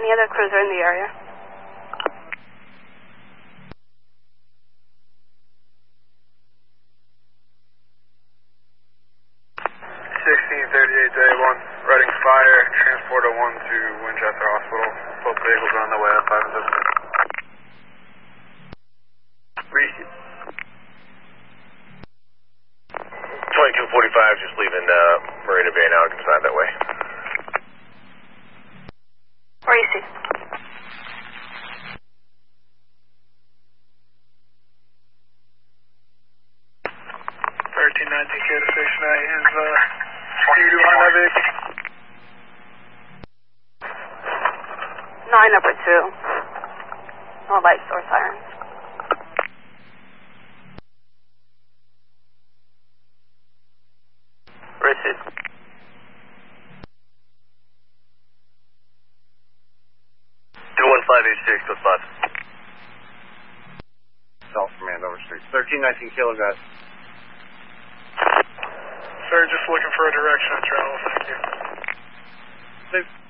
Any other cruiser in the area? 1638 day 1, Reading Fire, transport 01 to Winchester Hospital. Both vehicles are on the way up 5 and 7. Receive. 2245, just leaving Marina Bay now, inside that way. Receive. 1319 K to 69 is you on that vehicle? 9 upper 2. No lights or sirens. Receive. 21586, code 5. South Command over street. 1319 Kilo, guys. Sir, just looking for a direction of travel, thank you. Safe.